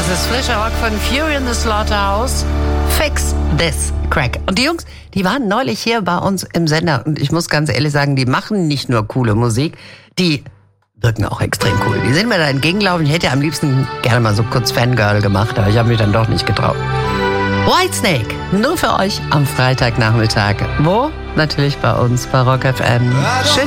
Das ist frischer Rock von Fury in the Slaughterhouse. Fix this crack. Und die Jungs, die waren neulich hier bei uns im Sender. Und ich muss ganz ehrlich sagen, die machen nicht nur coole Musik, die wirken auch extrem cool. Die sind mir da entgegengelaufen. Ich hätte am liebsten gerne mal so kurz Fangirl gemacht, aber ich habe mich dann doch nicht getraut. Whitesnake, nur für euch am Freitagnachmittag. Wo? Natürlich bei uns bei Rock FM. Schön